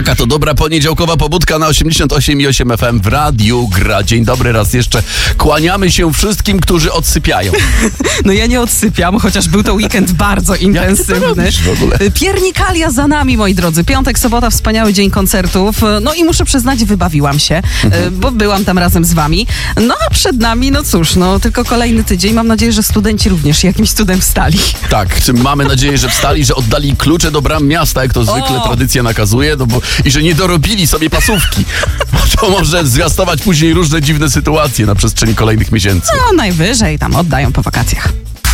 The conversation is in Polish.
Taka to dobra poniedziałkowa pobudka na 88,8 FM w Radiu Gra. Dzień dobry raz jeszcze. Kłaniamy się wszystkim, którzy odsypiają. No ja nie odsypiam, chociaż był to weekend bardzo intensywny. w ogóle? Piernikalia za nami, moi drodzy. Piątek, sobota, wspaniały dzień koncertów. No i muszę przyznać, wybawiłam się, bo byłam tam razem z wami. No a przed nami, no cóż, no tylko kolejny tydzień. Mam nadzieję, że studenci również jakimś cudem wstali. Tak, mamy nadzieję, że wstali, że oddali klucze do bram miasta, jak to zwykle tradycja nakazuje, no bo i że nie dorobili sobie pasówki. To może zwiastować później różne dziwne sytuacje na przestrzeni kolejnych miesięcy. No najwyżej tam oddają po wakacjach.